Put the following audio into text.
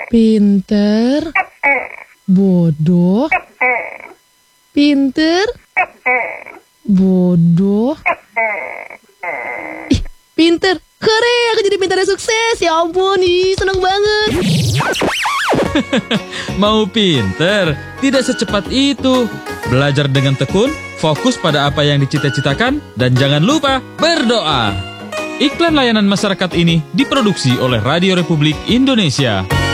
Pinter, bodoh, pinter, bodoh. Ih, pinter. Hore, aku jadi pintar dan sukses. Ya ampun, seneng banget. Mau pinter? Tidak secepat itu. Belajar dengan tekun, fokus pada apa yang dicita-citakan, dan jangan lupa berdoa. Iklan layanan masyarakat ini diproduksi oleh Radio Republik Indonesia.